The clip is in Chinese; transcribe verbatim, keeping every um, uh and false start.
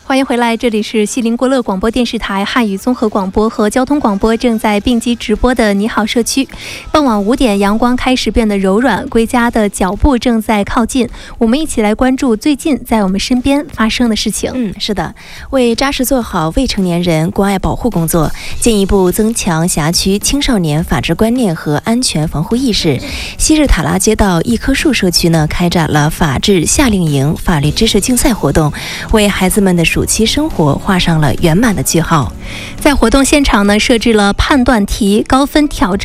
欢迎回来，这里是锡林郭勒广播电视台汉语综合广播和交通广播正在并机直播的你好社区。傍晚五点，阳光开始变得柔软，归家的脚步正在靠近。我们一起来关注最近在我们身边发生的事情。 嗯，是的，为扎实做好未成年人关爱保护工作，进一步增强辖区青少年法治观念和安全防护意识，昔日塔拉街道一棵树社区呢开展了法治夏令营法律知识竞赛活动，为孩子们的暑期生活画上了圆满的句号。 在活动现场呢，设置了判断题、高分挑战